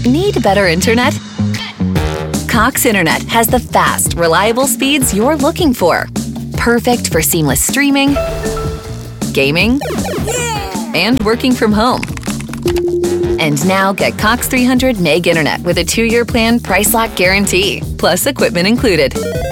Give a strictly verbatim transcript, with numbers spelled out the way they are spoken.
Need better internet? Cox Internet has the fast, reliable speeds you're looking for. Perfect for seamless streaming, gaming, and working from home. And now get Cox three hundred meg internet with a two-year plan price lock guarantee, plus equipment included.